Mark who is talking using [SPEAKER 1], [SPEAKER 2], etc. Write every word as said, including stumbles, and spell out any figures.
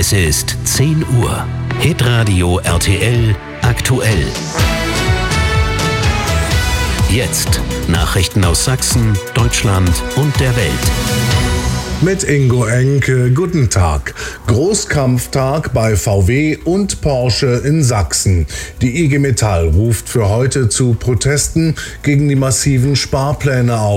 [SPEAKER 1] Es ist zehn Uhr. Hitradio R T L aktuell. Jetzt Nachrichten aus Sachsen, Deutschland und der Welt.
[SPEAKER 2] Mit Ingo Enke, guten Tag. Großkampftag bei V W und Porsche in Sachsen. Die I G Metall ruft für heute zu Protesten gegen die massiven Sparpläne auf.